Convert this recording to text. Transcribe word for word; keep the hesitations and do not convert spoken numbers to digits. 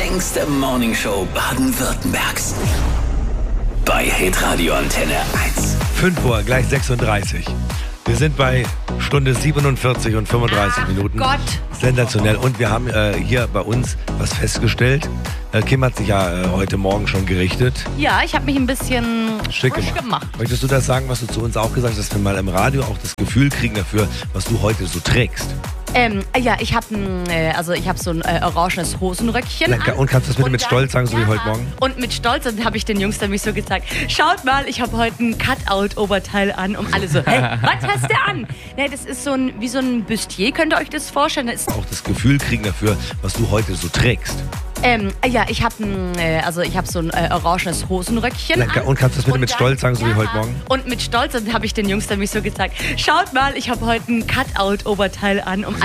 längste Morningshow Baden-Württembergs. Bei Hitradio Antenne eins. fünf Uhr, gleich sechsunddreißig. Wir sind bei Stunde siebenundvierzig und fünfunddreißig Ach Minuten. Gott. Sensationell. Und wir haben äh, hier bei uns was festgestellt. Äh, Kim hat sich ja äh, heute Morgen schon gerichtet. Ja, ich habe mich ein bisschen Schick frisch gemacht. gemacht. Möchtest du das sagen, was du zu uns auch gesagt hast, dass wir mal im Radio auch das Gefühl kriegen dafür, was du heute so trägst? Ähm, ja, ich habe äh, also ich habe so ein äh, orangenes Hosenröckchen Na, an. und kannst du das bitte Und mit dann- Stolz sagen, so wie ja, heute Morgen? Und mit Stolz, dann habe ich den Jungs nämlich so gezeigt, schaut mal, ich habe heute ein Cutout-Oberteil an. Und alle so, hä, was hast du an? Nee, das ist so ein, wie so ein Bustier, könnt ihr euch das vorstellen? Das ist, Auch das Gefühl kriegen dafür, was du heute so trägst. ähm, ja, ich habe äh, also ich habe so ein äh, orangenes Hosenröckchen Na, an. und kannst du das bitte Und mit dann- Stolz sagen, so wie ja, heute Morgen? Und mit Stolz, dann habe ich den Jungs nämlich so gezeigt, schaut mal, ich habe heute ein Cutout-Oberteil an. Und